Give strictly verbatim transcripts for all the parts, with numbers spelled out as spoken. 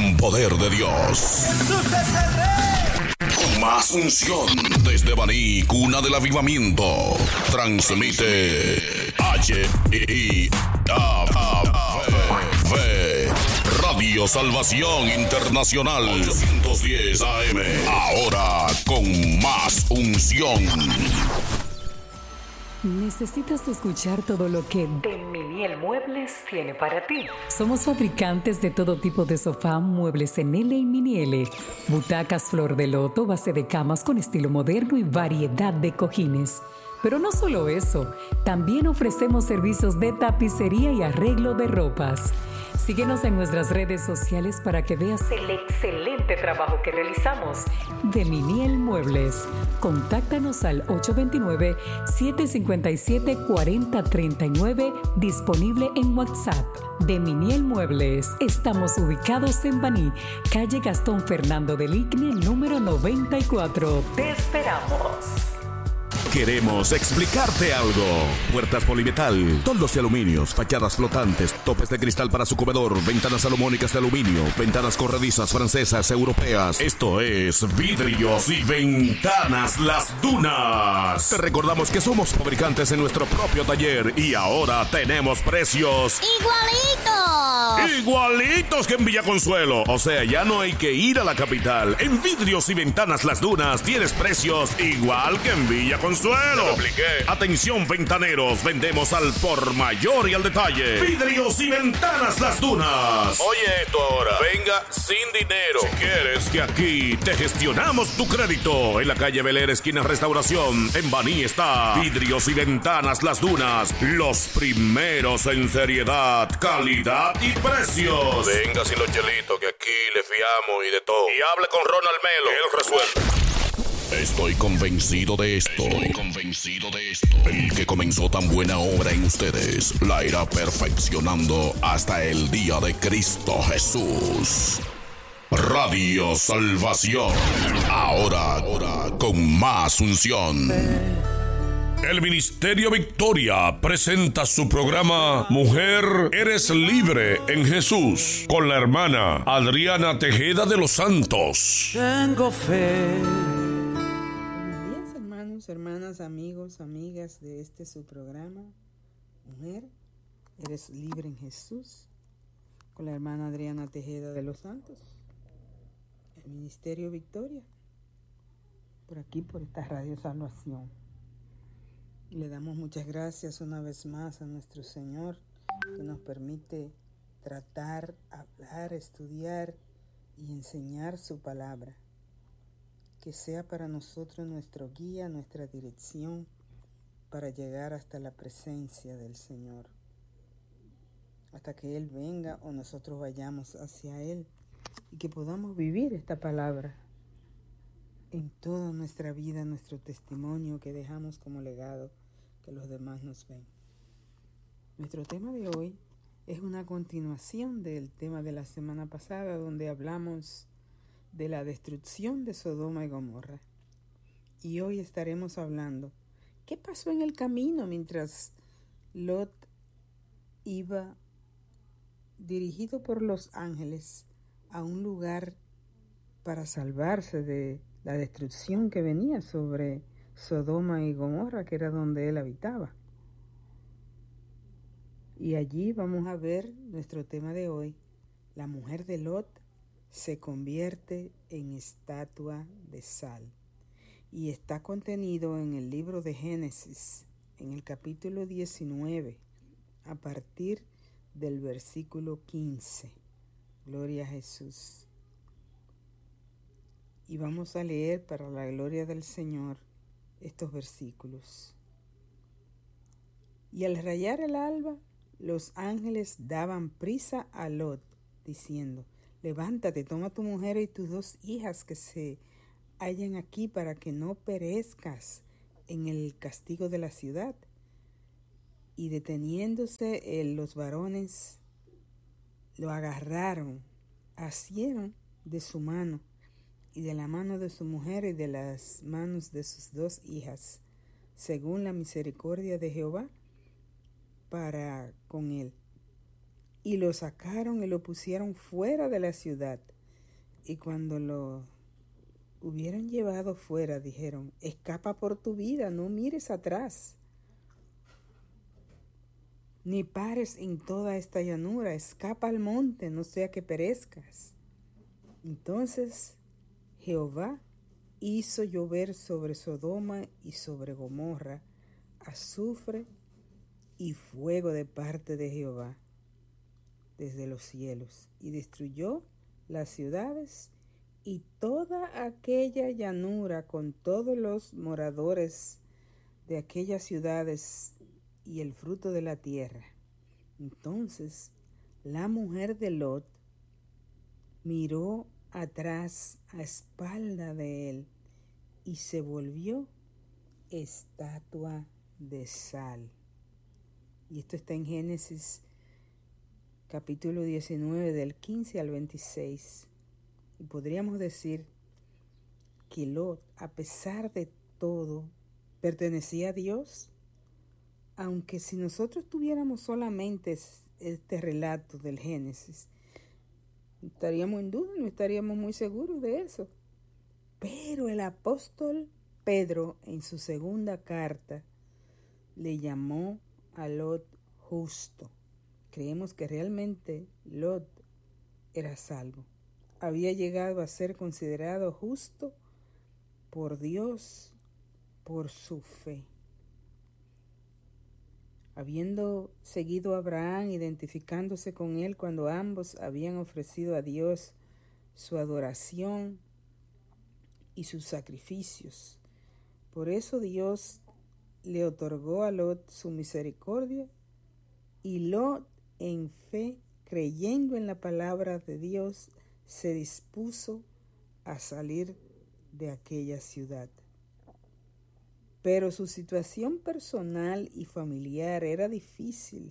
gran poder de Dios. ¡Jesús es el Rey! Con más unción desde Baní, cuna del avivamiento. Transmite H I A V Radio Salvación Internacional ochocientos diez A M. Ahora con más unción. ¿Necesitas escuchar todo lo que Deminiel Muebles tiene para ti? Somos fabricantes de todo tipo de sofá, muebles en L y mini L, butacas flor de loto, base de camas con estilo moderno y variedad de cojines. Pero no solo eso, también ofrecemos servicios de tapicería y arreglo de ropas. Síguenos en nuestras redes sociales para que veas el excelente trabajo que realizamos. Deminiel Muebles. Contáctanos al ocho dos nueve, siete cinco siete, cuatro cero tres nueve, disponible en WhatsApp. Deminiel Muebles. Estamos ubicados en Baní, calle Gastón Fernando del Igne, número noventa y cuatro. Te esperamos. Queremos explicarte algo. Puertas Polimetal, toldos de aluminios, fachadas flotantes, topes de cristal para su comedor, ventanas salomónicas de aluminio, ventanas corredizas francesas, europeas. Esto es Vidrios y Ventanas Las Dunas. Te recordamos que somos fabricantes en nuestro propio taller y ahora tenemos precios ¡igualitos! ¡Igualitos que en Villa Consuelo! O sea, ya no hay que ir a la capital. En Vidrios y Ventanas Las Dunas tienes precios igual que en Villa Consuelo. Atención ventaneros, vendemos al por mayor y al detalle. Vidrios y Ventanas Las Dunas. Oye esto ahora, venga sin dinero. Si quieres que aquí te gestionamos tu crédito. En la calle Beler, esquina Restauración, en Baní está Vidrios y Ventanas Las Dunas. Los primeros en seriedad, calidad y precios. Venga sin los chelitos, que aquí le fiamos y de todo. Y hable con Ronald Melo, que él resuelve. Estoy convencido de esto. Estoy convencido de esto. El que comenzó tan buena obra en ustedes la irá perfeccionando hasta el día de Cristo Jesús. Radio Salvación. Ahora, ahora con más unción. El Ministerio Victoria presenta su programa Mujer, eres libre en Jesús, con la hermana Adriana Tejeda de los Santos. Tengo fe. Hermanas, amigos, amigas de este su programa, Mujer, eres libre en Jesús, con la hermana Adriana Tejeda de los Santos, el Ministerio Victoria, por aquí, por esta Radio Salvación. Y le damos muchas gracias una vez más a nuestro Señor, que nos permite tratar, hablar, estudiar y enseñar su palabra. Que sea para nosotros nuestro guía, nuestra dirección, para llegar hasta la presencia del Señor. Hasta que Él venga o nosotros vayamos hacia Él y que podamos vivir esta palabra en toda nuestra vida, nuestro testimonio que dejamos como legado, que los demás nos ven. Nuestro tema de hoy es una continuación del tema de la semana pasada, donde hablamos de la destrucción de Sodoma y Gomorra. Y hoy estaremos hablando qué pasó en el camino mientras Lot iba dirigido por los ángeles a un lugar para salvarse de la destrucción que venía sobre Sodoma y Gomorra, que era donde él habitaba. Y allí vamos a ver nuestro tema de hoy, la mujer de Lot se convierte en estatua de sal, y está contenido en el libro de Génesis, en el capítulo diecinueve, a partir del versículo quince. Gloria a Jesús. Y vamos a leer para la gloria del Señor estos versículos. Y al rayar el alba, los ángeles daban prisa a Lot, diciendo: levántate, toma tu mujer y tus dos hijas que se hallan aquí, para que no perezcas en el castigo de la ciudad. Y deteniéndose eh, los varones, lo agarraron, asieron de su mano y de la mano de su mujer y de las manos de sus dos hijas, según la misericordia de Jehová para con él. Y lo sacaron y lo pusieron fuera de la ciudad, Y cuando lo hubieran llevado fuera, dijeron, escapa por tu vida, no mires atrás, ni pares en toda esta llanura, escapa al monte, no sea que perezcas. Entonces Jehová hizo llover sobre Sodoma y sobre Gomorra azufre y fuego de parte de Jehová desde los cielos, y destruyó las ciudades y toda aquella llanura con todos los moradores de aquellas ciudades y el fruto de la tierra. Entonces la mujer de Lot miró atrás a espalda de él y se volvió estatua de sal. Y esto está en Génesis capítulo diecinueve del quince al veintiséis. Y podríamos decir que Lot, a pesar de todo, pertenecía a Dios, aunque si nosotros tuviéramos solamente este relato del Génesis, estaríamos en duda, no estaríamos muy seguros de eso. Pero el apóstol Pedro, en su segunda carta, le llamó a Lot justo. Creemos que realmente Lot era salvo. Había llegado a ser considerado justo por Dios por su fe. Habiendo seguido a Abraham, identificándose con él cuando ambos habían ofrecido a Dios su adoración y sus sacrificios. Por eso Dios le otorgó a Lot su misericordia, y Lot, en fe, creyendo en la palabra de Dios, se dispuso a salir de aquella ciudad. Pero su situación personal y familiar era difícil.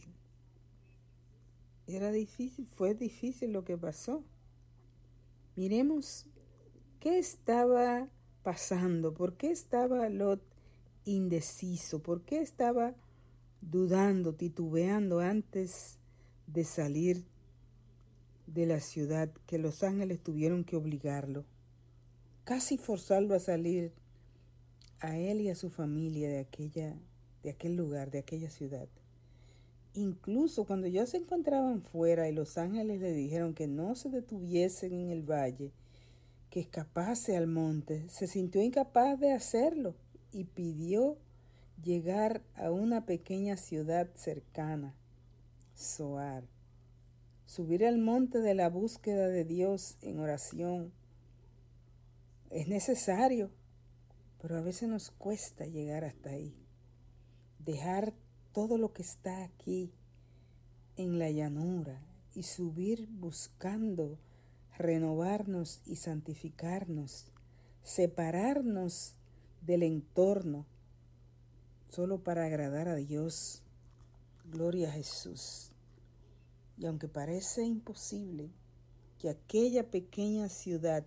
Era difícil, fue difícil lo que pasó. Miremos qué estaba pasando, por qué estaba Lot indeciso, por qué estaba dudando, titubeando antes de salir de la ciudad, que los ángeles tuvieron que obligarlo, casi forzarlo a salir, a él y a su familia de aquella, de aquel lugar, de aquella ciudad. Incluso cuando ya se encontraban fuera y los ángeles le dijeron que no se detuviesen en el valle, que escapase al monte, se sintió incapaz de hacerlo y pidió llegar a una pequeña ciudad cercana, Zoar. Subir al monte de la búsqueda de Dios en oración es necesario, pero a veces nos cuesta llegar hasta ahí. Dejar todo lo que está aquí en la llanura y subir buscando renovarnos y santificarnos, separarnos del entorno solo para agradar a Dios. Gloria a Jesús. Y aunque parece imposible que aquella pequeña ciudad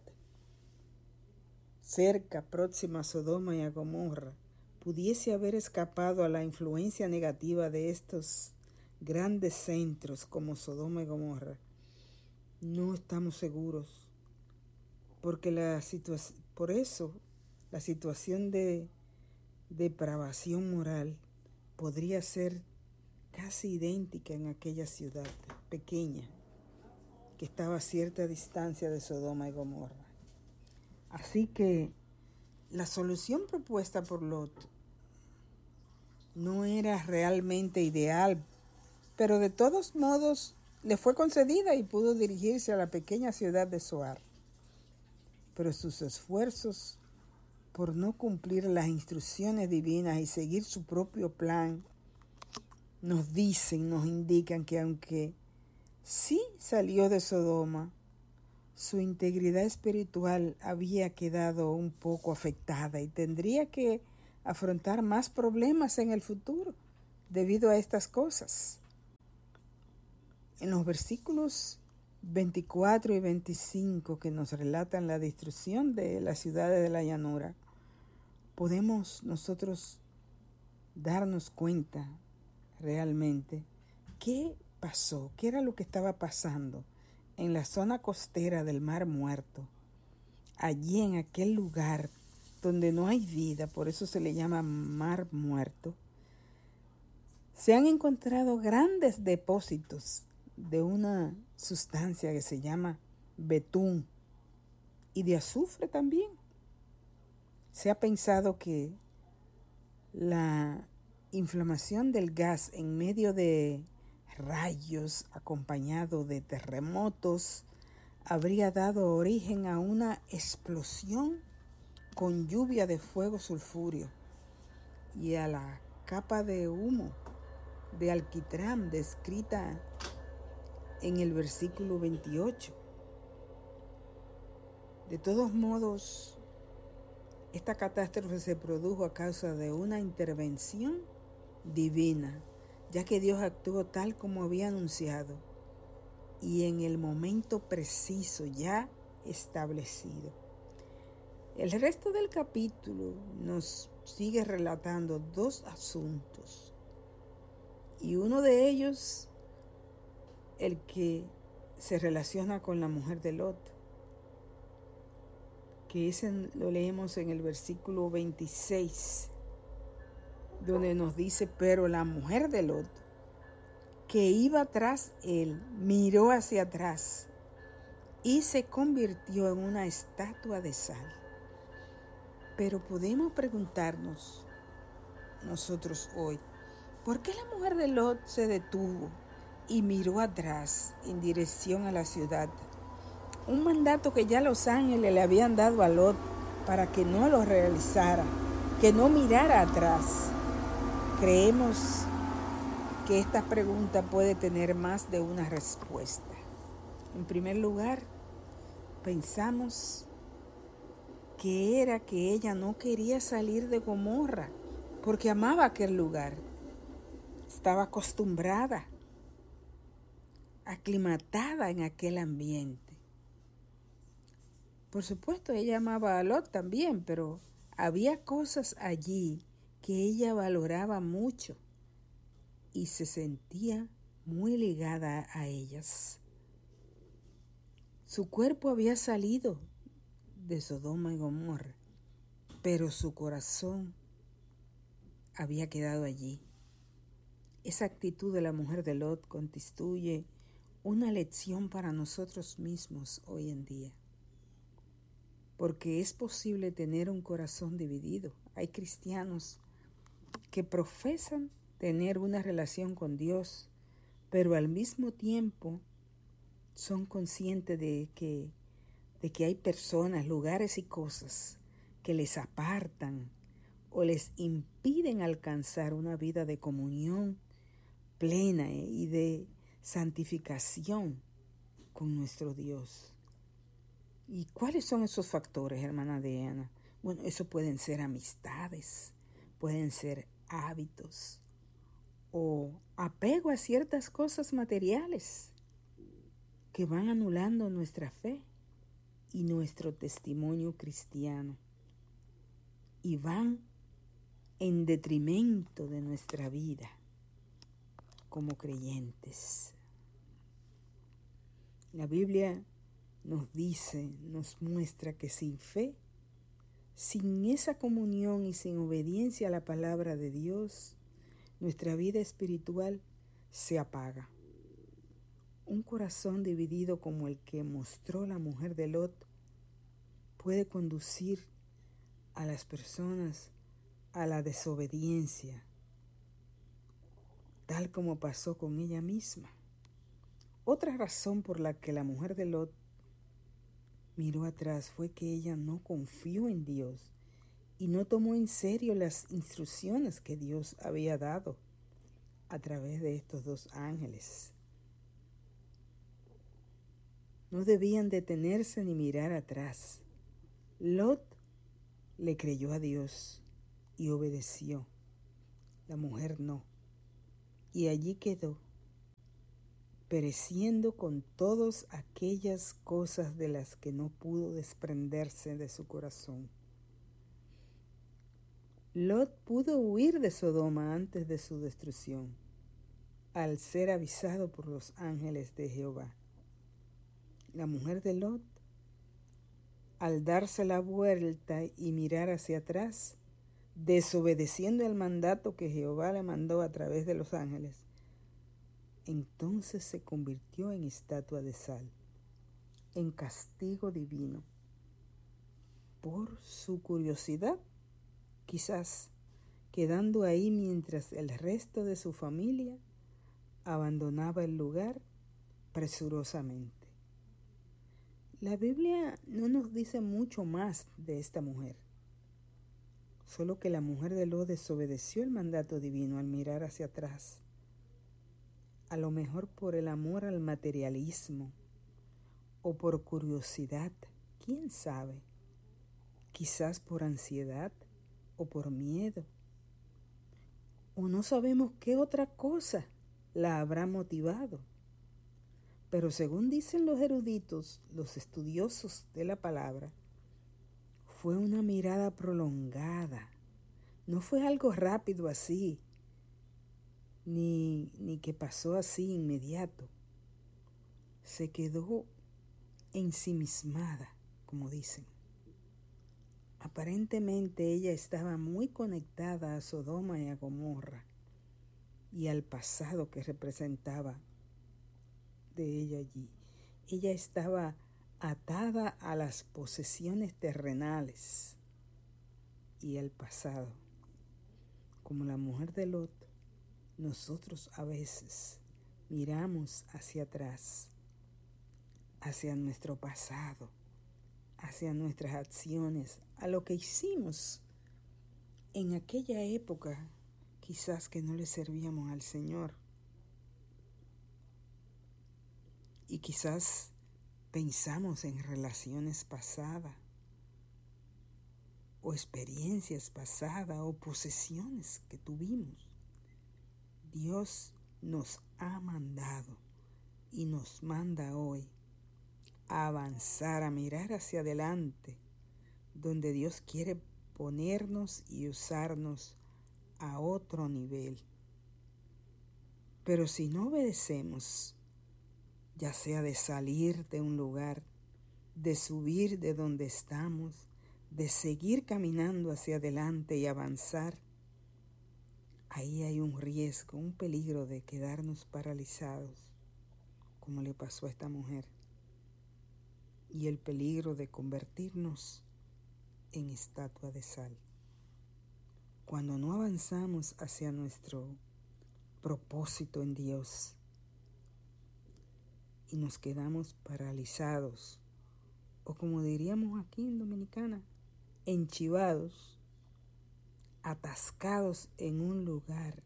cerca, próxima a Sodoma y a Gomorra, pudiese haber escapado a la influencia negativa de estos grandes centros como Sodoma y Gomorra, no estamos seguros, porque la situación, por eso la situación de depravación moral podría ser casi idéntica en aquella ciudad pequeña que estaba a cierta distancia de Sodoma y Gomorra. Así que la solución propuesta por Lot no era realmente ideal, pero de todos modos le fue concedida y pudo dirigirse a la pequeña ciudad de Zoar. Pero sus esfuerzos por no cumplir las instrucciones divinas y seguir su propio plan nos dicen, nos indican que aunque sí salió de Sodoma, su integridad espiritual había quedado un poco afectada y tendría que afrontar más problemas en el futuro debido a estas cosas. En los versículos veinticuatro y veinticinco que nos relatan la destrucción de las ciudades de la llanura, podemos nosotros darnos cuenta realmente qué pasó, qué era lo que estaba pasando en la zona costera del Mar Muerto, allí en aquel lugar donde no hay vida, por eso se le llama mar muerto, se han encontrado grandes depósitos de una sustancia que se llama betún y de azufre también. Se ha pensado que la inflamación del gas en medio de rayos acompañado de terremotos habría dado origen a una explosión con lluvia de fuego sulfúreo y a la capa de humo de alquitrán descrita en el versículo veintiocho. De todos modos, esta catástrofe se produjo a causa de una intervención divina, ya que Dios actuó tal como había anunciado y en el momento preciso ya establecido. El resto del capítulo nos sigue relatando dos asuntos y uno de ellos, el que se relaciona con la mujer de Lot, que ese lo leemos en el versículo veintiséis, donde nos dice: pero la mujer de Lot, que iba tras él, miró hacia atrás y se convirtió en una estatua de sal. Pero podemos preguntarnos nosotros hoy, ¿por qué la mujer de Lot se detuvo y miró atrás en dirección a la ciudad? Un mandato que ya los ángeles le habían dado a Lot para que no lo realizara, que no mirara atrás. Creemos que esta pregunta puede tener más de una respuesta. En primer lugar, pensamos que era que ella no quería salir de Gomorra porque amaba aquel lugar. Estaba acostumbrada, aclimatada en aquel ambiente. Por supuesto, ella amaba a Lot también, pero había cosas allí que ella valoraba mucho y se sentía muy ligada a ellas. Su cuerpo había salido de Sodoma y Gomorra, pero su corazón había quedado allí. Esa actitud de la mujer de Lot constituye una lección para nosotros mismos hoy en día. Porque es posible tener un corazón dividido. Hay cristianos que profesan tener una relación con Dios, pero al mismo tiempo son conscientes de que, de que hay personas, lugares y cosas que les apartan o les impiden alcanzar una vida de comunión plena y de santificación con nuestro Dios. ¿Y cuáles son esos factores, hermana Diana? Bueno, eso pueden ser amistades, pueden ser hábitos o apego a ciertas cosas materiales que van anulando nuestra fe y nuestro testimonio cristiano y van en detrimento de nuestra vida como creyentes. La Biblia nos dice, nos muestra que sin fe, sin esa comunión y sin obediencia a la palabra de Dios, nuestra vida espiritual se apaga. Un corazón dividido como el que mostró la mujer de Lot puede conducir a las personas a la desobediencia, tal como pasó con ella misma. Otra razón por la que la mujer de Lot miró atrás fue que ella no confió en Dios y no tomó en serio las instrucciones que Dios había dado a través de estos dos ángeles. No debían detenerse ni mirar atrás. Lot le creyó a Dios y obedeció. La mujer no. Y allí quedó, pereciendo con todas aquellas cosas de las que no pudo desprenderse de su corazón. Lot pudo huir de Sodoma antes de su destrucción, al ser avisado por los ángeles de Jehová. La mujer de Lot al darse la vuelta y mirar hacia atrás, desobedeciendo el mandato que Jehová le mandó a través de los ángeles, entonces se convirtió en estatua de sal, en castigo divino. Por su curiosidad, quizás quedando ahí mientras el resto de su familia abandonaba el lugar presurosamente. La Biblia no nos dice mucho más de esta mujer, solo que la mujer de Lot desobedeció el mandato divino al mirar hacia atrás, a lo mejor por el amor al materialismo o por curiosidad, quién sabe, quizás por ansiedad o por miedo, o no sabemos qué otra cosa la habrá motivado. Pero según dicen los eruditos, los estudiosos de la palabra, fue una mirada prolongada, no fue algo rápido así, ni, ni que pasó así inmediato. Se quedó ensimismada, como dicen. Aparentemente ella estaba muy conectada a Sodoma y a Gomorra y al pasado que representaba de ella allí. Ella estaba atada a las posesiones terrenales y al pasado. Como la mujer de Lot, nosotros a veces miramos hacia atrás, hacia nuestro pasado, hacia nuestras acciones, a lo que hicimos en aquella época, quizás que no le servíamos al Señor. Y quizás pensamos en relaciones pasadas, o experiencias pasadas, o posesiones que tuvimos. Dios nos ha mandado y nos manda hoy a avanzar, a mirar hacia adelante, donde Dios quiere ponernos y usarnos a otro nivel. Pero si no obedecemos, ya sea de salir de un lugar, de subir de donde estamos, de seguir caminando hacia adelante y avanzar, ahí hay un riesgo, un peligro de quedarnos paralizados, como le pasó a esta mujer, y el peligro de convertirnos en estatua de sal. Cuando no avanzamos hacia nuestro propósito en Dios y nos quedamos paralizados, o como diríamos aquí en Dominicana, enchivados, atascados en un lugar,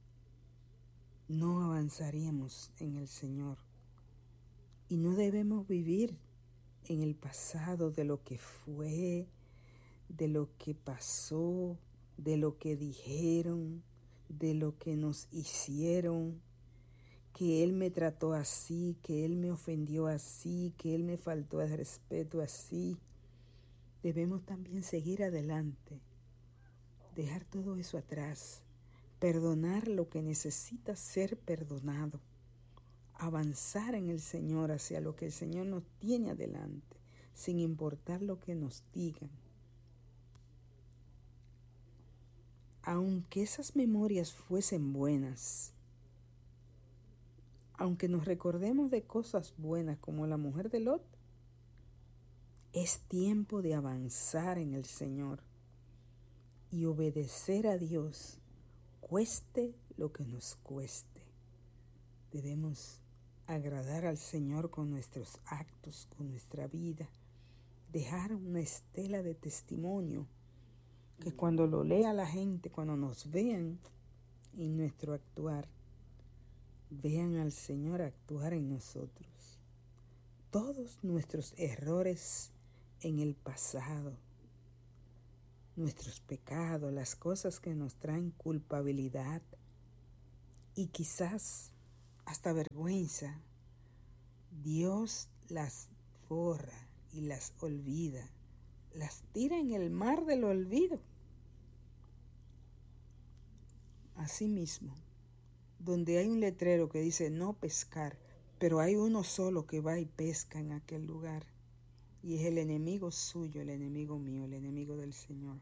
no avanzaríamos en el Señor. Y no debemos vivir en el pasado de lo que fue, de lo que pasó, de lo que dijeron, de lo que nos hicieron, que Él me trató así, que Él me ofendió así, que Él me faltó al respeto así. Debemos también seguir adelante, dejar todo eso atrás, perdonar lo que necesita ser perdonado, avanzar en el Señor hacia lo que el Señor nos tiene adelante, sin importar lo que nos digan. Aunque esas memorias fuesen buenas, aunque nos recordemos de cosas buenas como la mujer de Lot, es tiempo de avanzar en el Señor y obedecer a Dios, cueste lo que nos cueste. Debemos agradar al Señor con nuestros actos, con nuestra vida, dejar una estela de testimonio que cuando lo lea la gente, cuando nos vean en nuestro actuar, vean al Señor actuar en nosotros. Todos nuestros errores en el pasado, nuestros pecados, las cosas que nos traen culpabilidad y quizás hasta vergüenza, Dios las borra y las olvida, las tira en el mar del olvido. Asimismo, donde hay un letrero que dice no pescar, pero hay uno solo que va y pesca en aquel lugar, y es el enemigo suyo, el enemigo mío, el enemigo del Señor.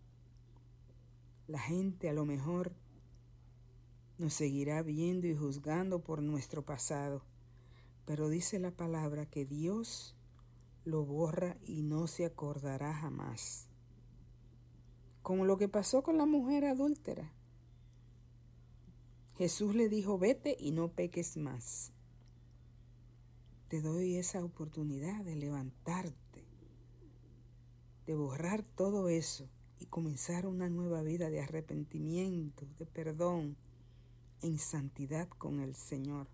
La gente a lo mejor nos seguirá viendo y juzgando por nuestro pasado, pero dice la palabra que Dios lo borra y no se acordará jamás. Como lo que pasó con la mujer adúltera. Jesús le dijo, vete y no peques más. Te doy esa oportunidad de levantarte, de borrar todo eso y comenzar una nueva vida de arrepentimiento, de perdón, en santidad con el Señor.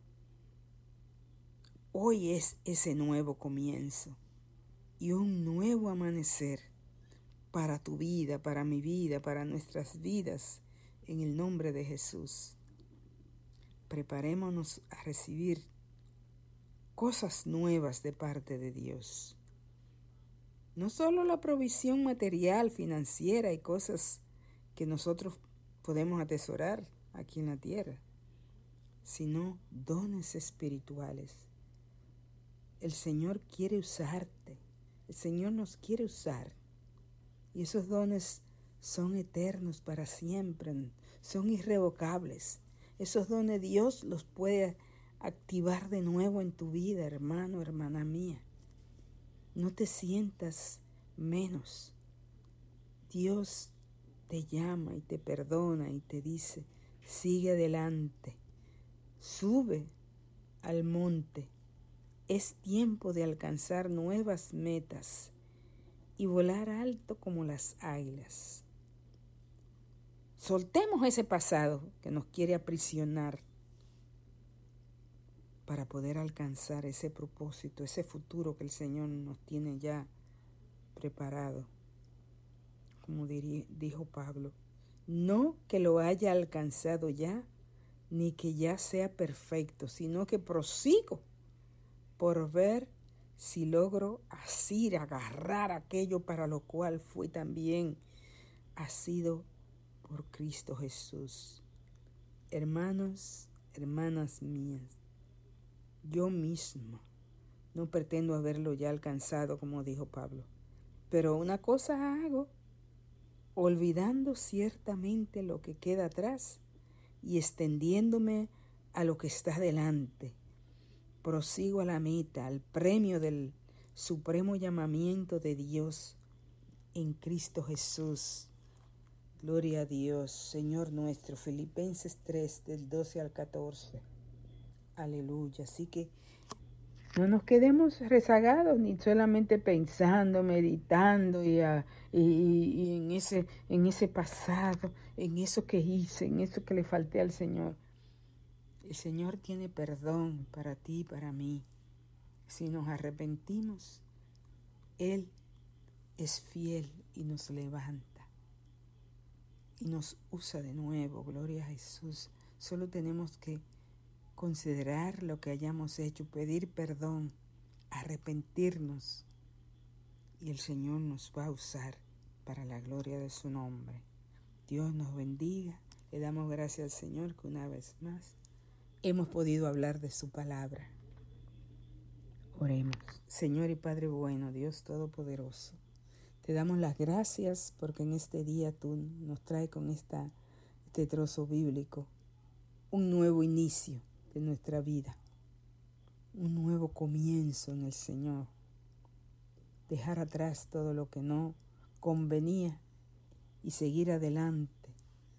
Hoy es ese nuevo comienzo y un nuevo amanecer para tu vida, para mi vida, para nuestras vidas, en el nombre de Jesús. Preparémonos a recibir cosas nuevas de parte de Dios. No solo la provisión material, financiera y cosas que nosotros podemos atesorar aquí en la tierra, sino dones espirituales. El Señor quiere usarte, el Señor nos quiere usar, y esos dones son eternos para siempre, son irrevocables. Esos dones Dios los puede activar de nuevo en tu vida, hermano, hermana mía. No te sientas menos. Dios te llama y te perdona y te dice, sigue adelante, sube al monte. Es tiempo de alcanzar nuevas metas y volar alto como las águilas. Soltemos ese pasado que nos quiere aprisionar para poder alcanzar ese propósito, ese futuro que el Señor nos tiene ya preparado. Como diría, dijo Pablo, no que lo haya alcanzado ya, ni que ya sea perfecto, sino que prosigo por ver si logro asir, agarrar aquello para lo cual fui también asido por Cristo Jesús. Hermanos, hermanas mías, yo mismo no pretendo haberlo ya alcanzado, como dijo Pablo, pero una cosa hago, olvidando ciertamente lo que queda atrás y extendiéndome a lo que está delante. Prosigo a la meta, al premio del supremo llamamiento de Dios en Cristo Jesús. Gloria a Dios, Señor nuestro. Filipenses tres, del doce al catorce. Aleluya. Así que no nos quedemos rezagados, ni solamente pensando, meditando y, a, y, y en, ese, en ese pasado, en eso que hice, en eso que le falté al Señor. El Señor tiene perdón para ti y para mí. Si nos arrepentimos, Él es fiel y nos levanta y nos usa de nuevo. Gloria a Jesús. Solo tenemos que considerar lo que hayamos hecho, pedir perdón, arrepentirnos, y el Señor nos va a usar para la gloria de su nombre. Dios nos bendiga. Le damos gracias al Señor que una vez más hemos podido hablar de su palabra. Oremos. Señor y Padre bueno, Dios Todopoderoso, te damos las gracias porque en este día tú nos traes con esta, este trozo bíblico un nuevo inicio de nuestra vida, un nuevo comienzo en el Señor. Dejar atrás todo lo que no convenía y seguir adelante,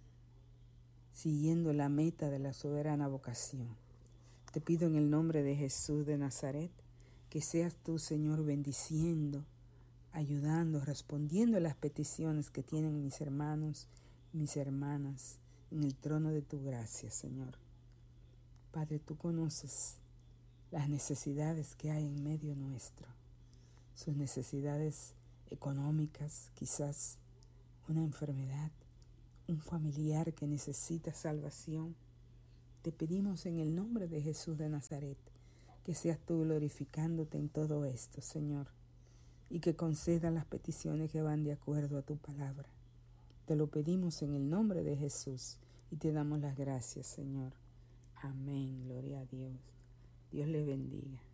siguiendo la meta de la soberana vocación. Te pido en el nombre de Jesús de Nazaret que seas tú, Señor, bendiciendo, ayudando, respondiendo a las peticiones que tienen mis hermanos y mis hermanas en el trono de tu gracia, Señor. Padre, tú conoces las necesidades que hay en medio nuestro, sus necesidades económicas, quizás una enfermedad, un familiar que necesita salvación. Te pedimos en el nombre de Jesús de Nazaret que seas tú glorificándote en todo esto, Señor, y que concedas las peticiones que van de acuerdo a tu palabra. Te lo pedimos en el nombre de Jesús y te damos las gracias, Señor. Amén, gloria a Dios. Dios le bendiga.